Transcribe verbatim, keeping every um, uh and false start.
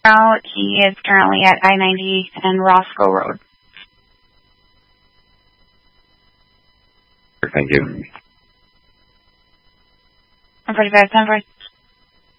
out. He is currently at I ninety and Roscoe Road. Thank you. forty-five ten for